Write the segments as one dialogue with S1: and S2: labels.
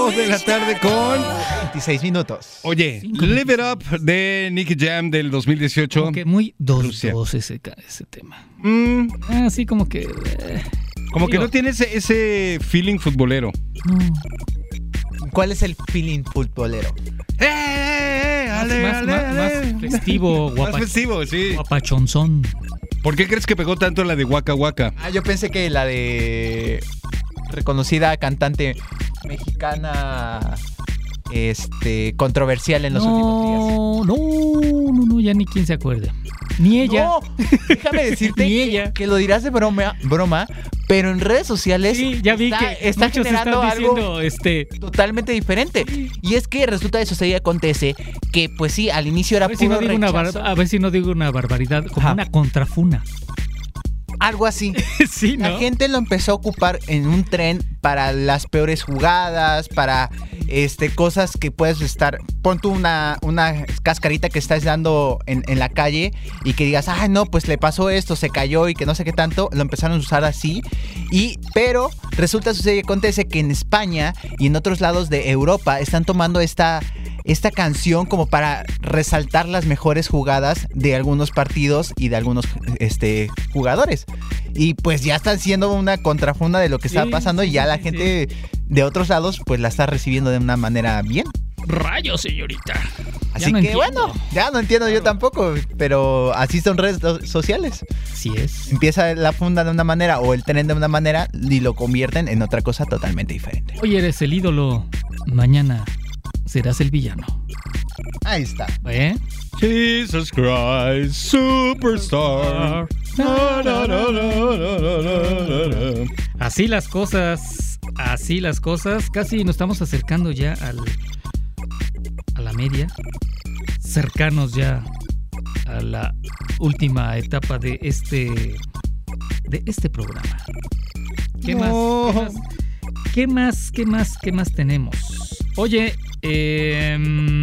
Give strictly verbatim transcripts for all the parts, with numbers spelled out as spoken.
S1: dos de la tarde con
S2: veintiséis minutos.
S1: Oye, Live It Up de Nicky Jam del dos mil dieciocho.
S3: Como que muy dos dos ese, ese tema.
S1: Mm.
S3: Así como que... Eh,
S1: como
S3: digo,
S1: que no tiene ese, ese feeling futbolero.
S3: No.
S2: ¿Cuál es el feeling futbolero?
S1: ¡Eh, eh, eh! Ale,
S3: más,
S1: ale,
S3: más,
S1: ale.
S3: más festivo, guapa,
S1: Más festivo, sí.
S3: guapachonzón.
S1: ¿Por qué crees que pegó tanto la de Waka Waka?
S2: Ah, yo pensé que la de reconocida cantante mexicana, este, controversial en los
S3: no,
S2: últimos días.
S3: No, no, no, ya ni quién se acuerda. Ni ella.
S2: No, déjame decirte
S3: Ni
S2: que,
S3: ella.
S2: que lo dirás de broma, broma, pero en redes sociales
S3: Sí, ya vi
S2: está,
S3: que
S2: está
S3: muchos
S2: generando
S3: están
S2: algo
S3: diciendo, este...
S2: totalmente diferente. Y es que resulta de suceder y acontece que, pues sí, al inicio era
S3: A ver, si
S2: puro
S3: no digo una bar-
S2: rechazo.
S3: a ver si no digo una barbaridad, como
S2: Ajá.
S3: una contrafuna.
S2: Algo así.
S3: Sí, ¿no?
S2: La gente lo empezó a ocupar en un tren para las peores jugadas, para este cosas que puedes estar... Pon tú una, una cascarita que estás dando en, en la calle y que digas, ah, no, pues le pasó esto, se cayó y que no sé qué tanto. Lo empezaron a usar así. Y, pero resulta, sucede y acontece que en España y en otros lados de Europa están tomando esta... esta canción como para resaltar las mejores jugadas de algunos partidos y de algunos este, jugadores. Y pues ya están siendo una contrafunda de lo que está
S3: Sí,
S2: pasando y ya
S3: sí,
S2: la
S3: sí,
S2: gente de otros lados pues la está recibiendo de una manera bien.
S3: Rayos, señorita.
S2: Así
S3: no
S2: que
S3: entiendo.
S2: bueno, ya no entiendo yo tampoco, pero así son redes do- sociales.
S3: Sí es.
S2: Empieza la funda de una manera o el tren de una manera y lo convierten en otra cosa totalmente diferente.
S3: Hoy eres el ídolo, mañana serás el villano.
S2: Ahí está.
S3: ¿Eh?
S1: Jesus Christ, Superstar. Na, na, na, na, na, na, na, na.
S3: Así las cosas, así las cosas. Casi nos estamos acercando ya al a la media, cercanos ya a la última etapa de este de este programa. ¿Qué
S1: No.
S3: más? ¿Qué más? ¿Qué más? ¿Qué más tenemos? Oye, eh,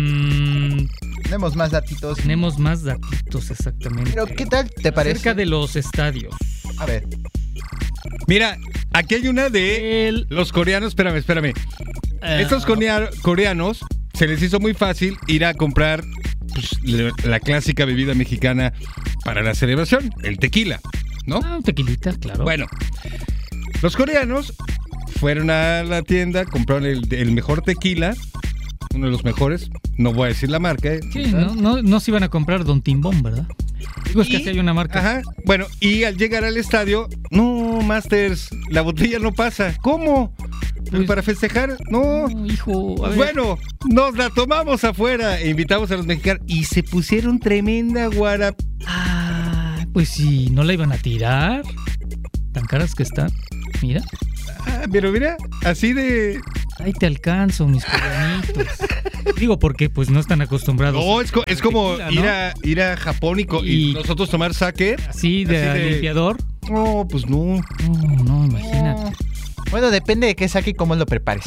S2: Tenemos más datitos.
S3: tenemos más datitos exactamente.
S2: Pero ¿qué tal te parece?
S3: Acerca de los estadios.
S2: A ver.
S1: Mira, aquí hay una de
S3: El,
S1: los coreanos. Espérame, espérame.
S3: eh,
S1: Estos corea- coreanos se les hizo muy fácil ir a comprar pues, le- la clásica bebida mexicana para la celebración, el tequila, ¿no?
S3: ah, un tequilita, claro.
S1: Bueno, los coreanos fueron a la tienda, compraron el, el mejor tequila, uno de los mejores, no voy a decir la marca. ¿eh?
S3: Sí, no, no, no se iban a comprar Don Timbón, ¿verdad? Digo, es que
S1: Y-
S3: así hay una marca.
S1: Ajá, bueno, y al llegar al estadio, no, Masters, la botella no pasa. ¿Cómo?
S3: Pues-
S1: Para festejar, no.
S3: No, hijo, a ver.
S1: Bueno, nos la tomamos afuera e invitamos a los mexicanos y se pusieron tremenda guara.
S3: Ah, pues si no la iban a tirar. Tan caras que están. Mira,
S1: Ah, pero mira, así de...
S3: ahí te alcanzo, mis coreanitos. Digo, porque pues no están acostumbrados.
S1: No, es, co- es como
S3: tequila, ¿no?
S1: ir, a, ir a Japón y, co- y
S3: Y-
S1: nosotros tomar sake.
S3: Así de,
S1: así de-
S3: limpiador.
S1: No, pues no.
S3: No, no, imagínate.
S2: Bueno, depende de qué saque y cómo lo prepares.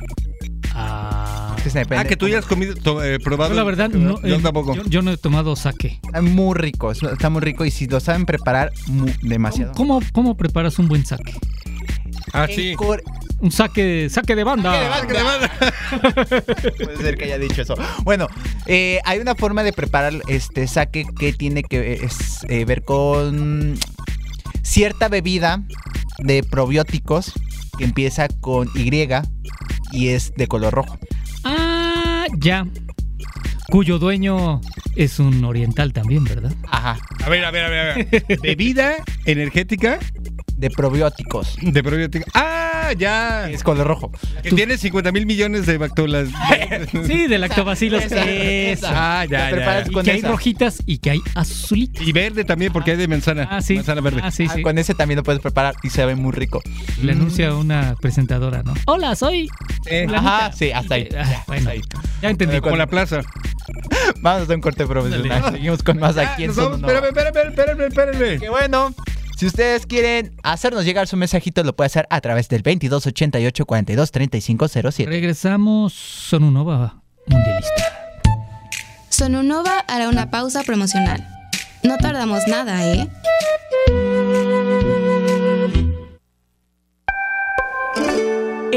S3: Ah,
S2: Pues depende
S1: Ah, que tú ya has comido, to- eh, probado.
S3: yo la verdad no,
S1: Yo
S3: eh,
S1: tampoco.
S3: yo, yo no he tomado sake.
S2: Está muy rico, es- está muy rico y si lo saben preparar, mu- demasiado.
S3: ¿Cómo, cómo preparas un buen sake?
S1: Ah,
S2: En
S1: sí.
S2: Core-
S3: Un sake, sake de banda.
S2: Saque de banda. Puede ser que haya dicho eso. Bueno, eh, hay una forma de preparar este sake que tiene que es, eh, ver con cierta bebida de probióticos que empieza con Y y es de color rojo.
S3: Ah, ya. Cuyo dueño es un oriental también, ¿verdad?
S2: Ajá,
S1: A ver, a ver, a ver. A ver. Bebida energética
S2: de probióticos.
S1: de probiótica. Ah, ya.
S2: Es color rojo.
S1: Que tiene cincuenta mil millones de bacterias.
S3: Sí, de lactobacilos.
S2: Esa,
S3: Esa.
S2: esa.
S1: Ah, ya,
S2: La preparas
S1: ya.
S3: Y
S2: con
S3: que hay
S2: esa.
S3: rojitas y que hay azulitas.
S1: Y verde también, porque hay de manzana.
S3: Ah, sí.
S1: Manzana verde.
S3: Ah, sí,
S2: Ah,
S3: sí.
S2: con ese también lo puedes preparar y sabe muy rico.
S3: Le anuncia una presentadora, ¿no? Hola, soy.
S1: Eh,
S2: Ajá, sí, hasta ahí.
S3: Ah, bueno,
S2: ahí.
S3: ya entendí.
S1: como la plaza.
S2: Vamos a hacer un corte profesional.
S3: Dale.
S2: Seguimos con más
S1: Ya,
S2: aquí en
S1: nos vamos.
S2: Sonora.
S1: Espérame, espérame, espérame, espérame.
S2: Que bueno, si ustedes quieren hacernos llegar su mensajito, lo puede hacer a través del veintidós ochenta y ocho cuarenta y dos treinta y cinco cero siete.
S3: Regresamos. Sonunova Mundialista.
S4: Sonunova hará una pausa promocional. No tardamos nada, ¿eh?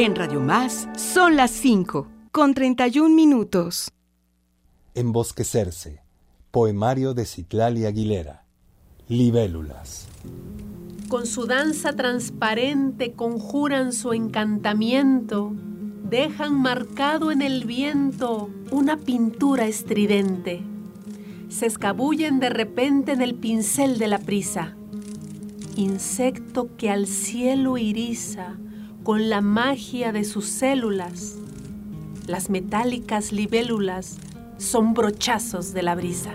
S5: En Radio Más son las cinco, con treinta y un minutos.
S6: Embosquecerse. Poemario de Citlali Aguilera. Libélulas.
S7: Con su danza transparente conjuran su encantamiento, dejan marcado en el viento una pintura estridente. Se escabullen de repente en el pincel de la prisa. Insecto que al cielo iriza con la magia de sus células. Las metálicas libélulas son brochazos de la brisa.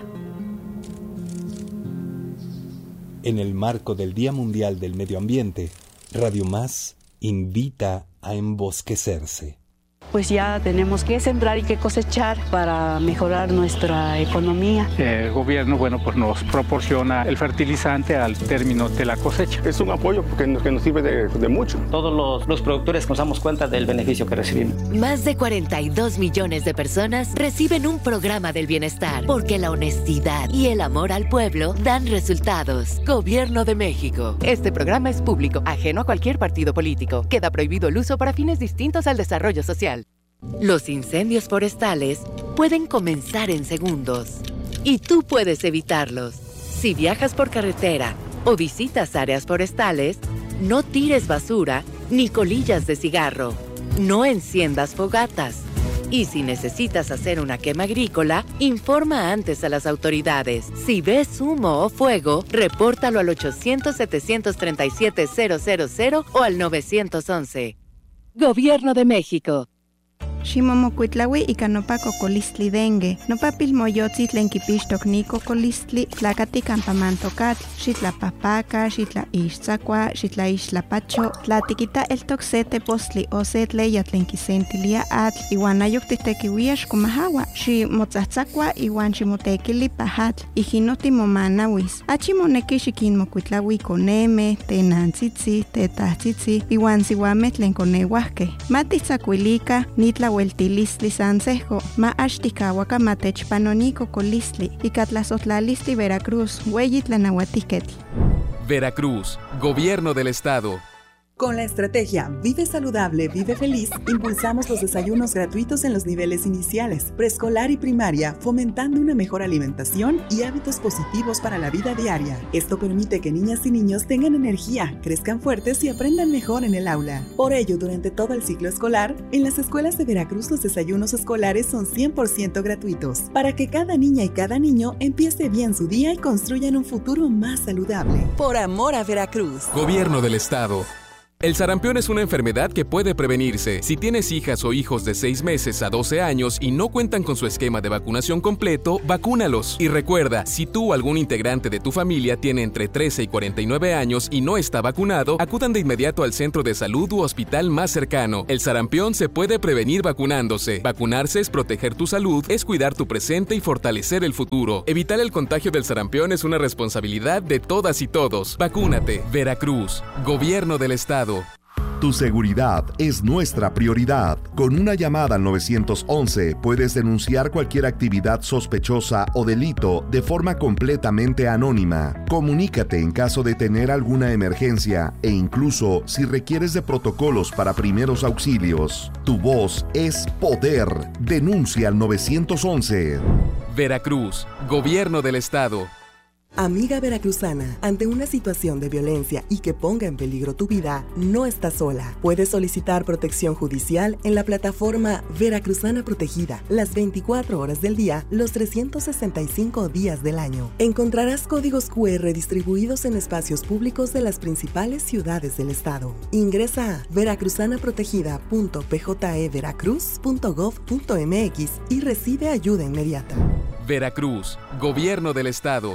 S6: En el marco del Día Mundial del Medio Ambiente, Radio Más invita a embosquecerse.
S8: Pues ya tenemos que sembrar y que cosechar para mejorar nuestra economía.
S9: El gobierno, bueno, pues nos proporciona el fertilizante al término de la cosecha.
S10: Es un apoyo porque nos, que nos sirve de, de mucho.
S11: Todos los, los productores nos damos cuenta del beneficio que recibimos.
S12: Más de cuarenta y dos millones de personas reciben un programa del bienestar porque la honestidad y el amor al pueblo dan resultados. Gobierno de México.
S13: Este programa es público, ajeno a cualquier partido político. Queda prohibido el uso para fines distintos al desarrollo social.
S12: Los incendios forestales pueden comenzar en segundos y tú puedes evitarlos. Si viajas por carretera o visitas áreas forestales, no tires basura ni colillas de cigarro. No enciendas fogatas. Y si necesitas hacer una quema agrícola, informa antes a las autoridades. Si ves humo o fuego, repórtalo al ochocientos, setecientos treinta y siete, cero cero cero o al nueve once. Gobierno de México.
S14: Ximomocuitlaui ika nopa cocolistli dengue, nopa pilmoyotzi tlen kipixtok ni cocolistli, tlakati campamantocat, xitlapahpaca, xitlaixtzakua, xitlaixtlapacho, tlatikita eltok se tepostli o se tleya tlen kisentilia atl, iwan ayok titekiuia xkomahawa, ximotzatzakua iwan ximotekili pahatl, ijinoti momanawis. Achi moneki xikinmocuitlaui koneme, tenantzitzi, tetahtzitzi, iwan siwame tlen koneuahke. Matitzakuilika, nitla Hueltilistli Sansejo, ma Ashtikawaka Matechpanonico Colistli, y Catlazotlalisti Veracruz, Hueyitlanauatiketl.
S15: Veracruz, Gobierno del Estado.
S16: Con la estrategia Vive Saludable, Vive Feliz, impulsamos los desayunos gratuitos en los niveles iniciales, preescolar y primaria, fomentando una mejor alimentación y hábitos positivos para la vida diaria. Esto permite que niñas y niños tengan energía, crezcan fuertes y aprendan mejor en el aula. Por ello, durante todo el ciclo escolar, en las escuelas de Veracruz los desayunos escolares son cien por ciento gratuitos, para que cada niña y cada niño empiece bien su día y construyan un futuro más saludable. Por amor a Veracruz.
S15: Gobierno del Estado. El sarampión es una enfermedad que puede prevenirse. Si tienes hijas o hijos de seis meses a doce años y no cuentan con su esquema de vacunación completo, vacúnalos. Y recuerda, si tú o algún integrante de tu familia tiene entre trece y cuarenta y nueve años y no está vacunado, acudan de inmediato al centro de salud u hospital más cercano. El sarampión se puede prevenir vacunándose. Vacunarse es proteger tu salud, es cuidar tu presente y fortalecer el futuro. Evitar el contagio del sarampión es una responsabilidad de todas y todos. Vacúnate. Veracruz, Gobierno del Estado.
S17: Tu seguridad es nuestra prioridad. Con una llamada al nueve once puedes denunciar cualquier actividad sospechosa o delito de forma completamente anónima. Comunícate en caso de tener alguna emergencia e incluso si requieres de protocolos para primeros auxilios. Tu voz es poder. Denuncia al nueve once.
S15: Veracruz, Gobierno del Estado.
S16: Amiga veracruzana, ante una situación de violencia y que ponga en peligro tu vida, no estás sola. Puedes solicitar protección judicial en la plataforma Veracruzana Protegida, las veinticuatro horas del día, los trescientos sesenta y cinco días del año. Encontrarás códigos cu erre distribuidos en espacios públicos de las principales ciudades del estado. Ingresa a veracruzanaprotegida punto p j e veracruz punto gov punto m x y recibe ayuda inmediata.
S15: Veracruz, Gobierno del Estado.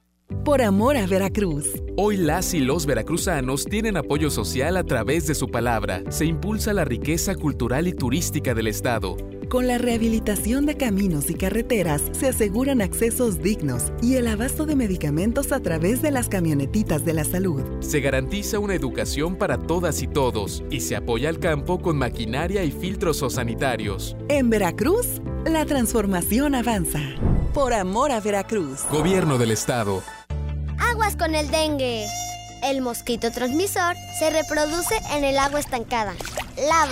S16: Por amor a Veracruz.
S15: Hoy las y los veracruzanos tienen apoyo social a través de su palabra. Se impulsa la riqueza cultural y turística del estado.
S16: Con la rehabilitación de caminos y carreteras, se aseguran accesos dignos y el abasto de medicamentos a través de las camionetitas de la salud.
S15: Se garantiza una educación para todas y todos y se apoya al campo con maquinaria y filtros sanitarios.
S16: En Veracruz, la transformación avanza. Por amor a Veracruz.
S15: Gobierno del Estado.
S18: Aguas con el dengue. El mosquito transmisor se reproduce en el agua estancada, lava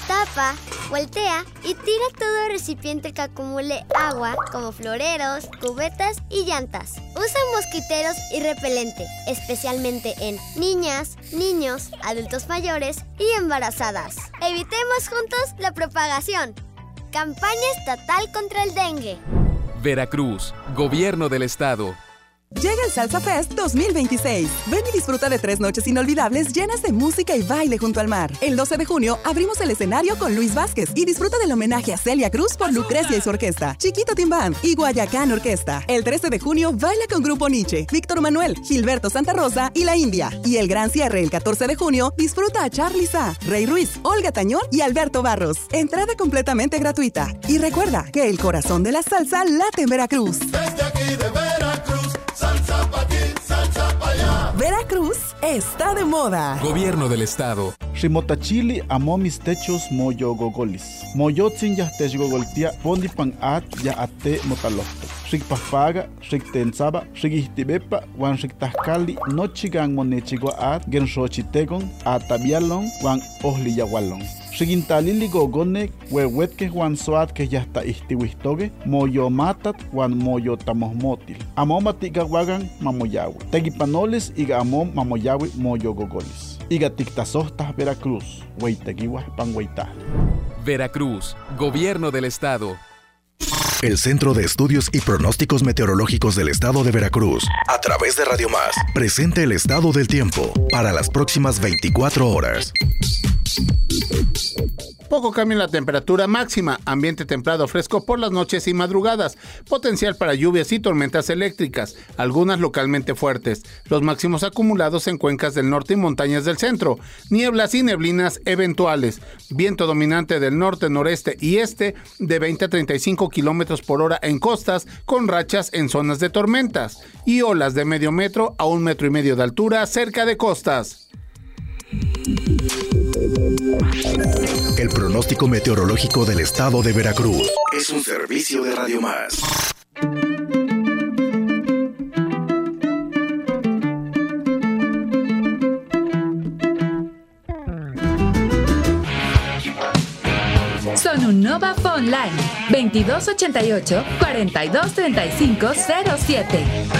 S18: Tapa, voltea y tira todo recipiente que acumule agua, como floreros, cubetas y llantas. Usa mosquiteros y repelente, especialmente en niñas, niños, adultos mayores y embarazadas. Evitemos juntos la propagación. Campaña estatal contra el dengue.
S15: Veracruz, Gobierno del Estado.
S16: Llega el Salsa Fest dos mil veintiséis. Ven y disfruta de tres noches inolvidables llenas de música y baile junto al mar. El doce de junio abrimos el escenario con Luis Vázquez y disfruta del homenaje a Celia Cruz por Lucrecia y su orquesta, Chiquito Team Band y Guayacán Orquesta. El trece de junio baila con Grupo Nietzsche, Víctor Manuel, Gilberto Santa Rosa y La India. Y el gran cierre el catorce de junio disfruta a Charly Sa, Rey Ruiz, Olga Tañón y Alberto Barros. Entrada completamente gratuita. Y recuerda que el corazón de la salsa late en Veracruz.
S19: Desde aquí de Veracruz, salsa pa' aquí, salsa pa' allá.
S16: Veracruz está de moda.
S15: Gobierno del Estado.
S20: Rimotachili amo mis techos moyo gogolis. Moyotzin ya tech gogoltia pondi pan at ya ate motalofto. Rik papaga, rik tensaba, rik ihtibepa, wan rik tahkali, nochigan monechigo at, gen xochitegon, atabialon, wan ohli yagualon. Rigintalili gogonek, wewetke wan soat que ya está ihtiwistoge, moyo matat, wan moyo tamosmotil. Amo matiga wagan mamoyawe. Tegipanoles iga amom mamoyawe moyo gogolis. Iga tiktasostas Veracruz, weitegiwas pan weita.
S15: Veracruz, Gobierno del Estado.
S21: El Centro de Estudios y Pronósticos Meteorológicos del Estado de Veracruz, a través de Radio Más, presenta el estado del tiempo para las próximas veinticuatro horas.
S22: Poco cambio en la temperatura máxima, ambiente templado fresco por las noches y madrugadas, potencial para lluvias y tormentas eléctricas, algunas localmente fuertes, los máximos acumulados en cuencas del norte y montañas del centro, nieblas y neblinas eventuales, viento dominante del norte, noreste y este de veinte a treinta y cinco kilómetros por hora en costas con rachas en zonas de tormentas y olas de medio metro a un metro y medio de altura cerca de costas.
S21: El pronóstico meteorológico del Estado de Veracruz es un servicio de Radio Más.
S23: Sonunova Phone Line veintidós ochenta y ocho, cuarenta y dos treinta y cinco cero siete.